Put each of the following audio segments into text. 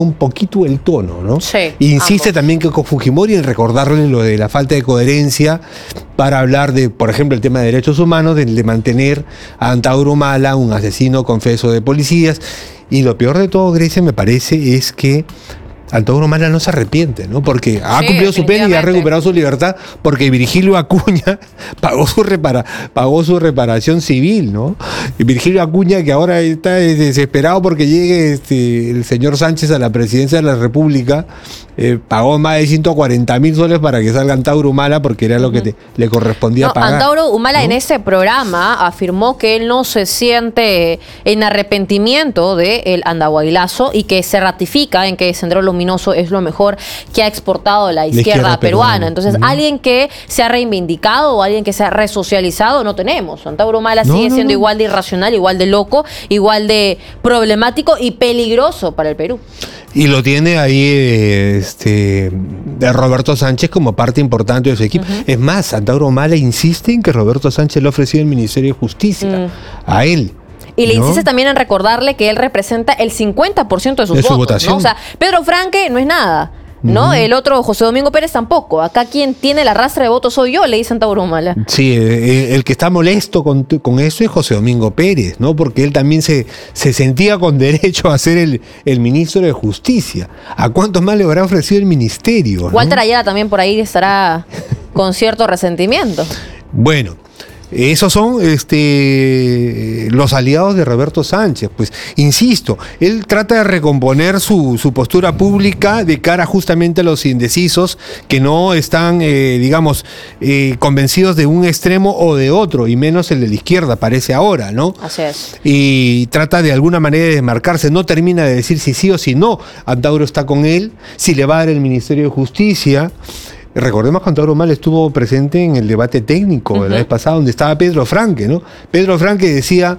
un poquito el tono, ¿no? Sí, Insiste ambos. también Keiko Fujimori en recordarle lo de la falta de coherencia para hablar de, por ejemplo, el tema de derechos humanos, de mantener a Antauro Humala, un asesino confeso de policías. Y lo peor de todo, Grecia, me parece, es que Antauro Humala no se arrepiente, ¿no? Porque ha cumplido su pena y ha recuperado su libertad, porque Virgilio Acuña pagó su reparación civil, ¿no? Y Virgilio Acuña, que ahora está desesperado porque llegue el señor Sánchez a la presidencia de la República, pagó más de 140.000 soles para que salga Antauro Humala, porque era lo que le correspondía pagar. Antauro Humala, ¿no? En ese programa afirmó que él no se siente en arrepentimiento del Andahuaylazo y que se ratifica en que Sendero Luminoso es lo mejor que ha exportado la izquierda peruana. Entonces, alguien que se ha reivindicado o alguien que se ha resocializado no tenemos. Antauro Humala sigue siendo igual de irracional, igual de loco, igual de problemático y peligroso para el Perú. Y lo tiene ahí de Roberto Sánchez como parte importante de su equipo. Es más, Antauro Humala insiste en que Roberto Sánchez le ha ofrecido el Ministerio de Justicia a él. Y le insiste también en recordarle que él representa el 50% de sus de votos, su votación. ¿no? O sea, Pedro Franque no es nada, ¿no? El otro, José Domingo Pérez, tampoco. Acá quien tiene la rastra de votos soy yo, le dice Antauro Humala. Sí, el que está molesto con eso es José Domingo Pérez, ¿no? Porque él también se sentía con derecho a ser el ministro de Justicia. ¿A cuántos más le habrá ofrecido el ministerio, ¿no? Walter Ayala también por ahí estará con cierto resentimiento. Bueno, esos son los aliados de Roberto Sánchez. Pues, insisto, él trata de recomponer su postura pública de cara justamente a los indecisos que no están, convencidos de un extremo o de otro, y menos el de la izquierda, parece ahora, ¿no? Así es. Y trata de alguna manera de desmarcarse, no termina de decir si sí o si no Antauro está con él, si le va a dar el Ministerio de Justicia. Recordemos que Antauro Humala estuvo presente en el debate técnico de la vez pasada, donde estaba Pedro Franque, ¿no? Pedro Franque decía,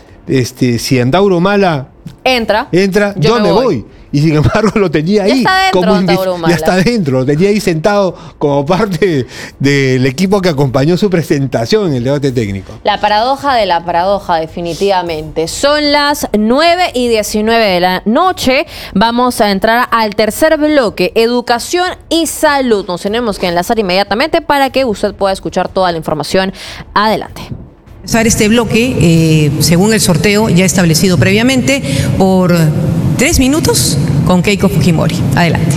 si Antauro Humala entra, yo me voy. Y sin embargo lo tenía ahí. Ya está dentro, ya está dentro, lo tenía ahí sentado como parte del equipo que acompañó su presentación en el debate técnico. La paradoja de la paradoja, definitivamente. Son las 9:19 de la noche. Vamos a entrar al tercer bloque, educación y salud. Nos tenemos que enlazar inmediatamente para que usted pueda escuchar toda la información. Adelante. Empezar este bloque, según el sorteo ya establecido previamente, por 3 minutos con Keiko Fujimori. Adelante.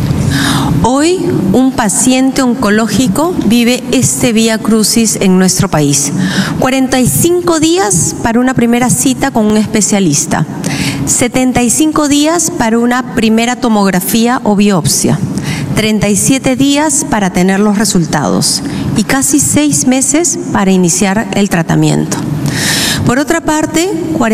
Hoy un paciente oncológico vive este vía crucis en nuestro país. 45 días para una primera cita con un especialista. 75 días para una primera tomografía o biopsia. 37 días para tener los resultados y casi 6 meses para iniciar el tratamiento. Por otra parte,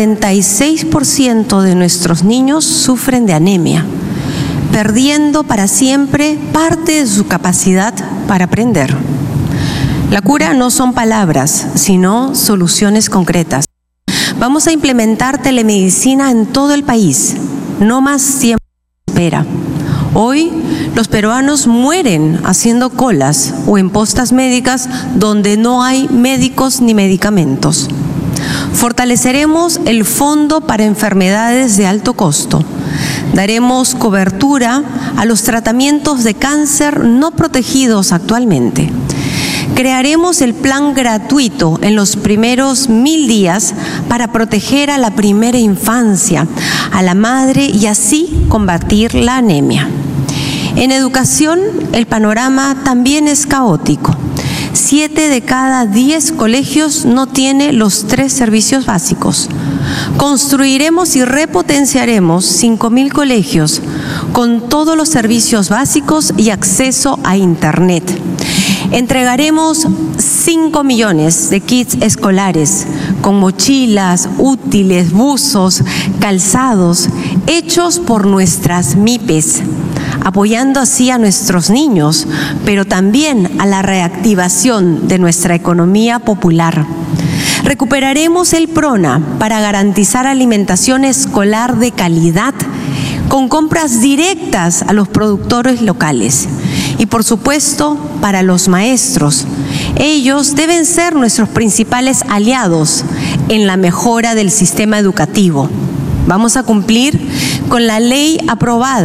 46% de nuestros niños sufren de anemia, perdiendo para siempre parte de su capacidad para aprender. La cura no son palabras, sino soluciones concretas. Vamos a implementar telemedicina en todo el país, no más tiempo de espera. Hoy, los peruanos mueren haciendo colas o en postas médicas donde no hay médicos ni medicamentos. Fortaleceremos el Fondo para Enfermedades de Alto Costo. Daremos cobertura a los tratamientos de cáncer no protegidos actualmente. Crearemos el plan gratuito en los primeros 1000 días para proteger a la primera infancia, a la madre y así combatir la anemia. En educación, el panorama también es caótico. 7 de cada 10 colegios no tiene los 3 servicios básicos. Construiremos y repotenciaremos 5.000 colegios con todos los servicios básicos y acceso a Internet. Entregaremos 5 millones de kits escolares con mochilas, útiles, buzos, calzados, hechos por nuestras MIPES, apoyando así a nuestros niños, pero también a la reactivación de nuestra economía popular. Recuperaremos el PRONA para garantizar alimentación escolar de calidad con compras directas a los productores locales. Y por supuesto, para los maestros. Ellos deben ser nuestros principales aliados en la mejora del sistema educativo. Vamos a cumplir con la ley aprobada